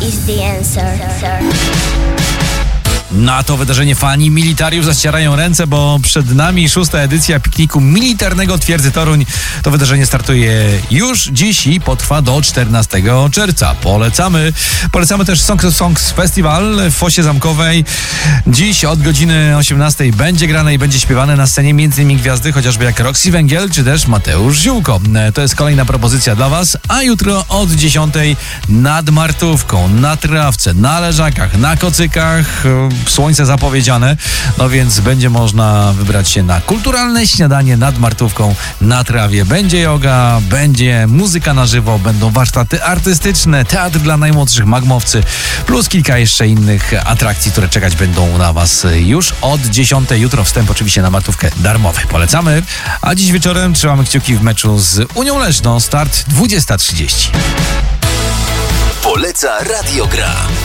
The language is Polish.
is the answer. Na to wydarzenie fani militariów zacierają ręce, bo przed nami 6. edycja pikniku militarnego Twierdzy Toruń. To wydarzenie startuje już dziś i potrwa do 14 czerwca. Polecamy też Songs Festival w Fosie Zamkowej. Dziś od godziny 18 będzie grane i będzie śpiewane na scenie m.in. gwiazdy chociażby jak Roxy Węgiel czy też Mateusz Ziółko. To jest kolejna propozycja dla Was, a jutro od 10 nad Martówką, na trawce, na leżakach, na kocykach, słońce zapowiedziane, no więc będzie można wybrać się na kulturalne śniadanie nad Martówką na trawie. Będzie joga, będzie muzyka na żywo, będą warsztaty artystyczne, teatr dla najmłodszych, magmowcy, plus kilka jeszcze innych atrakcji, które czekać będą na Was już od 10. Jutro wstęp oczywiście na Martówkę darmowy. Polecamy. A dziś wieczorem trzymamy kciuki w meczu z Unią Leszno. Start 20:30. Poleca Radiogra.